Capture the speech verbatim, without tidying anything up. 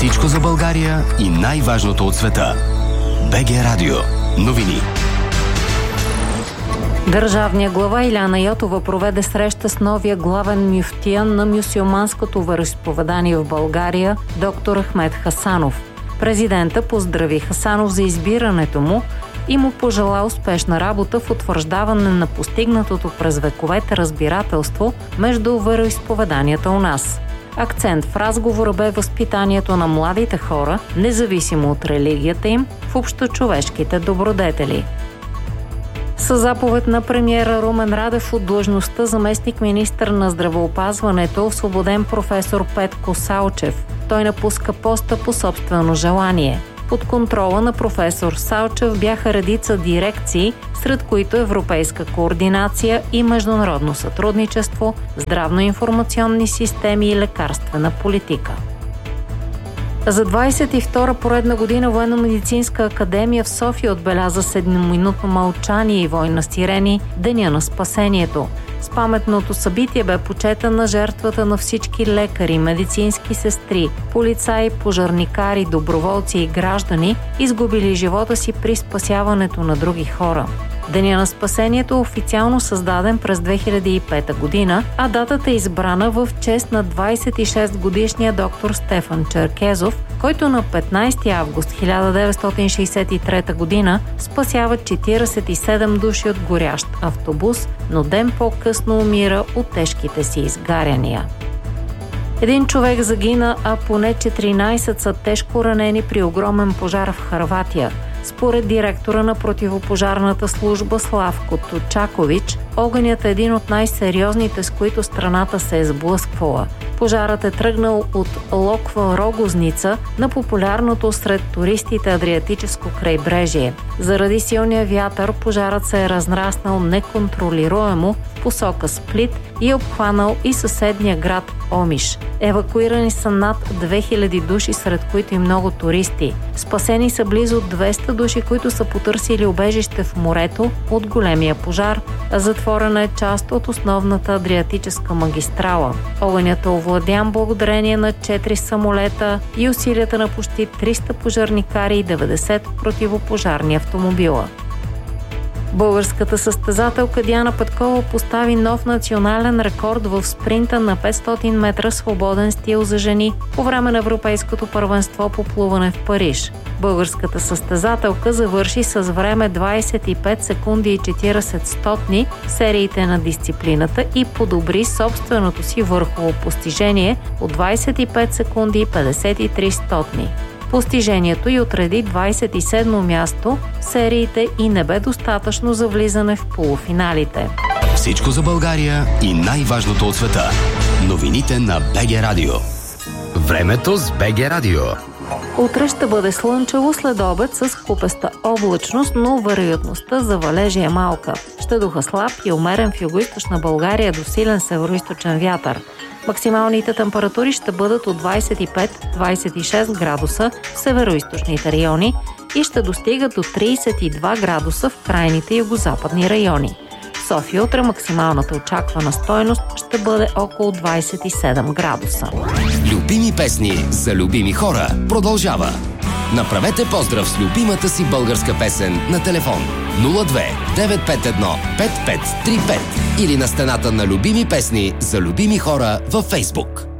Всичко за България и най-важното от света. БГ Радио. Новини. Държавният глава Иляна Йотова проведе среща с новия главен мюфтия на мюсюлманското вероизповедание в България, доктор Ахмед Хасанов. Президента поздрави Хасанов за избирането му и му пожела успешна работа в утвърждаване на постигнатото през вековете разбирателство между вероизповеданията у нас. Акцент в разговора бе възпитанието на младите хора, независимо от религията им, в общочовешките добродетели. Със заповед на премиера Румен Радев от длъжността заместник-министър на здравеопазването освободен професор Петко Салчев. Той напуска поста по собствено желание. Под контрола на професор Салчев бяха редица дирекции, сред които европейска координация и международно сътрудничество, здравно-информационни системи и лекарствена политика. За двадесет и втора поредна година Военно-медицинска академия в София отбеляза седмоминутно мълчание и вой на сирени – Деня на спасението. С паметното събитие бе почетена жертвата на всички лекари, медицински сестри, полицаи, пожарникари, доброволци и граждани, изгубили живота си при спасяването на други хора. Деня на спасението е официално създаден през две хиляди и пета година, а датата е избрана в чест на двадесет и шест годишния доктор Стефан Черкезов, който на петнадесети август хиляда деветстотин шейсет и трета година спасява четиридесет и седем души от горящ автобус, но ден по-късно умира от тежките си изгаряния. Един човек загина, а поне четиринадесет са тежко ранени при огромен пожар в Хърватия. Според директора на противопожарната служба Славко Точакович, огънят е един от най-сериозните, с които страната се е сблъсквала. Пожарът е тръгнал от Локва Рогозница на популярното сред туристите Адриатическо крайбрежие. Заради силния вятър пожарът се е разраснал неконтролируемо в посока Сплит и е обхванал и съседния град Омиш. Евакуирани са над две хиляди души, сред които и много туристи. Спасени са близо двеста души, които са потърсили убежище в морето от големия пожар, а затворена е част от основната Адриатическа магистрала. Огънят е овладян благодарение на четири самолета и усилията на почти триста пожарникари и деветдесет противопожарни автомобила. Българската състезателка Диана Петкова постави нов национален рекорд в спринта на петстотин метра свободен стил за жени по време на Европейското първенство по плуване в Париж. Българската състезателка завърши с време двадесет и пет секунди и четиридесет стотни в сериите на дисциплината и подобри собственото си върхово постижение от двадесет и пет секунди и петдесет и три стотни. Постижението й отреди двадесет и седмо място в сериите и не бе достатъчно за влизане в полуфиналите. Всичко за България и най-важното от света. Новините на БГ Радио. Времето с БГ Радио. Утре ще бъде слънчево след обед с купеста облачност, но вероятността за валежи е малка. Ще духа слаб и умерен в югоизточна България до силен североизточен вятър. Максималните температури ще бъдат от двадесет и пет до двадесет и шест градуса в североизточните райони и ще достигат до тридесет и два градуса в крайните югозападни райони. В София утре максималната очаквана стойност ще бъде около двадесет и седем градуса. Любими песни за любими хора продължава. Направете поздрав с любимата си българска песен на телефон нула две девет пет едно пет пет три пет или на стената на любими песни за любими хора във Фейсбук.